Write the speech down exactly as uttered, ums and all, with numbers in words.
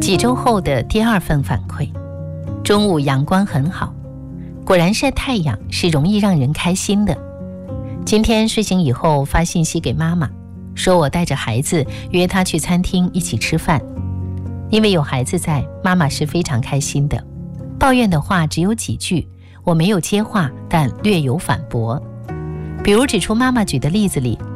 几周后的第二份反馈，中午阳光很好，果然晒太阳是容易让人开心的。今天睡醒以后发信息给妈妈，说我带着孩子约她去餐厅一起吃饭。因为有孩子在，妈妈是非常开心的。抱怨的话只有几句，我没有接话，但略有反驳。比如指出妈妈举的例子里